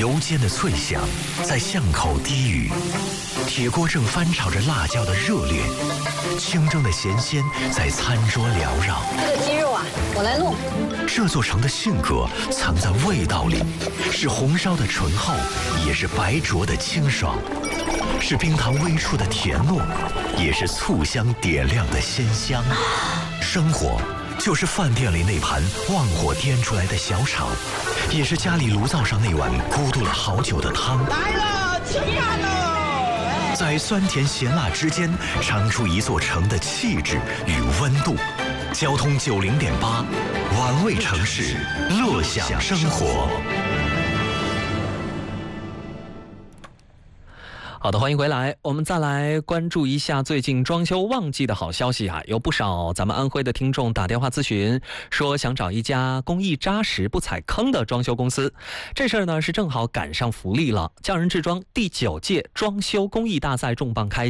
油煎的脆香在巷口低语，铁锅正翻炒着辣椒的热烈，清蒸的咸鲜在餐桌缭绕。 这个鸡肉啊，我来弄。 这座城的性格藏在味道里，是红烧的醇厚，也是白灼的清爽，是冰糖微出的甜糯，也是醋香点亮的鲜香。生活就是饭店里那盘旺火颠出来的小炒，也是家里炉灶上那碗咕嘟了好久的汤。 来了，吃饭喽！ 在酸甜咸辣之间，尝出一座城的气质与温度。交通90.8，玩味城市，乐享生活。 好的，欢迎回来。我们再来关注一下最近装修旺季的好消息啊！有不少咱们安徽的听众打电话咨询，说想找一家工艺扎实、不踩坑的装修公司。这事儿呢是正好赶上福利了，匠人制装第9届装修工艺大赛重磅开